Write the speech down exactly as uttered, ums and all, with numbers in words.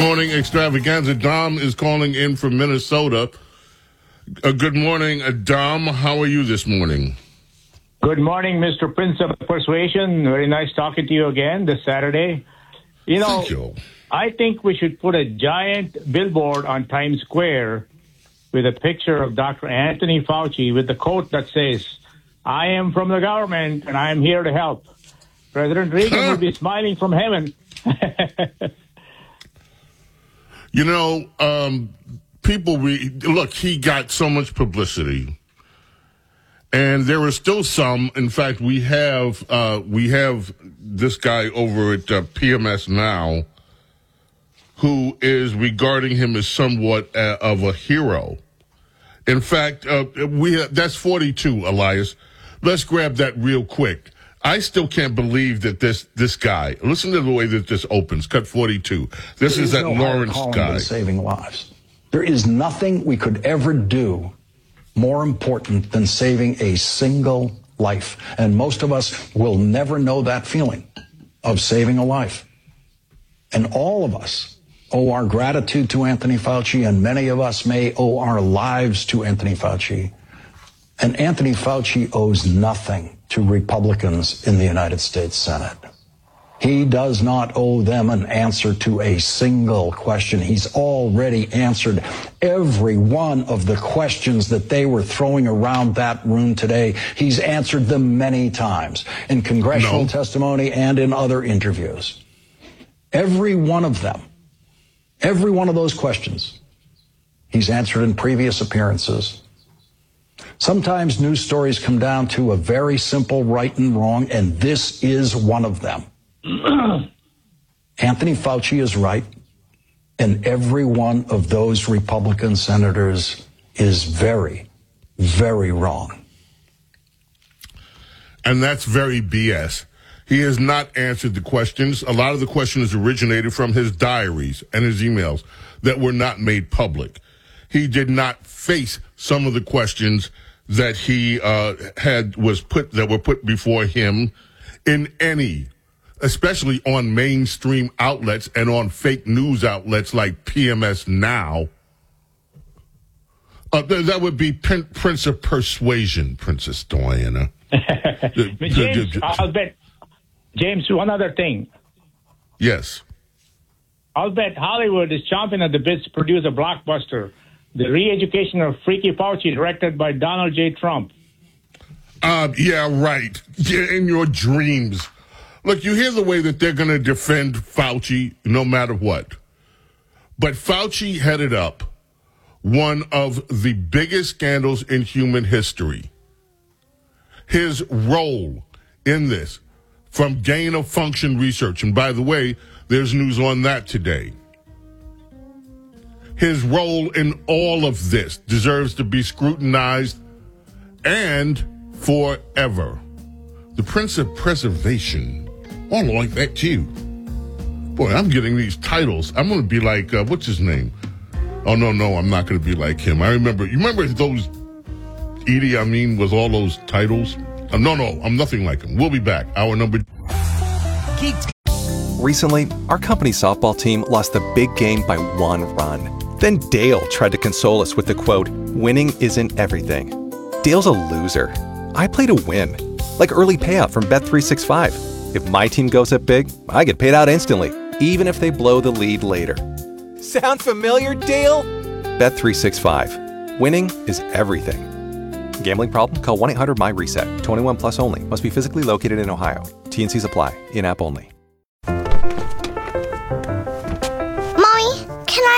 Morning Extravaganza. Dom is calling in from Minnesota. Uh, good morning, uh, Dom. How are you this morning? Good morning, Mister Prince of Persuasion. Very nice talking to you again this Saturday. You know, Thank you. I think we should put a giant billboard on Times Square with a picture of Doctor Anthony Fauci with the quote that says, "I am from the government and I am here to help." President Reagan Huh? would be smiling from heaven. You know, um, people, re- look, he got so much publicity. And there are still some. In fact, we have uh, we have this guy over at uh, P M S Now who is regarding him as somewhat uh, of a hero. In fact, uh, we ha- that's forty-two, Elias. Let's grab that real quick. I still can't believe that this this guy. Listen to the way that this opens. Cut forty-two. This There is is that no higher Lawrence calling guy. than saving lives. There is nothing we could ever do more important than saving a single life. And most of us will never know that feeling of saving a life. And all of us owe our gratitude to Anthony Fauci, and many of us may owe our lives to Anthony Fauci. And Anthony Fauci owes nothing to Republicans in the United States Senate. He does not owe them an answer to a single question. He's already answered every one of the questions that they were throwing around that room today. He's answered them many times in congressional No. testimony and in other interviews. Every one of them, every one of those questions, he's answered in previous appearances. Sometimes news stories come down to a very simple right and wrong, and this is one of them. Anthony Fauci is right, and every one of those Republican senators is very, very wrong. And that's very B S. He has not answered the questions. A lot of the questions originated from his diaries and his emails that were not made public. He did not face some of the questions that he uh, had was put that were put before him in any, especially on mainstream outlets and on fake news outlets like P M S Now. Uh, th- that would be Prin- Prince of Persuasion, Princess Diana. James, I'll bet, James, one other thing. Yes. I'll bet Hollywood is chomping at the bits to produce a blockbuster, The Re-Education of Freaky Fauci, directed by Donald J. Trump. Uh, yeah, right. Yeah, in your dreams. Look, you hear the way that they're going to defend Fauci no matter what. But Fauci headed up one of the biggest scandals in human history. His role in this, from gain of function research, and by the way, there's news on that today. His role in all of this deserves to be scrutinized and forever. The Prince of Preservation. Oh, I like that too. Boy, I'm getting these titles. I'm going to be like, uh, what's his name? Oh, no, no, I'm not going to be like him. I remember, you remember those, Idi Amin was all those titles? Uh, no, no, I'm nothing like him. We'll be back. Hour number. Recently, our company's softball team lost the big game by one run. Then Dale tried to console us with the quote, "Winning isn't everything." Dale's a loser. I play to win. Like early payout from Bet three sixty-five. If my team goes up big, I get paid out instantly, even if they blow the lead later. Sound familiar, Dale? Bet three sixty-five. Winning is everything. Gambling problem? Call one eight hundred M Y RESET. twenty-one plus only. Must be physically located in Ohio. T and Cs apply. In-app only.